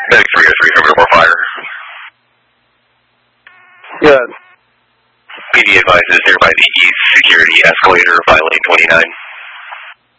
Medic 303 from Airport Fire. Good. PD advises nearby the East Security Escalator by lane 29.